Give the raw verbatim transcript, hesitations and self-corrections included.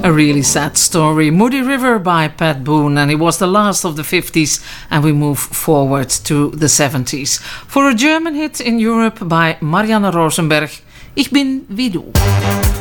A really sad story. Moody River by Pat Boone, and it was the last of the fifties, and we move forward to the seventies. For a German hit in Europe by Marianne Rosenberg, Ich bin wie du.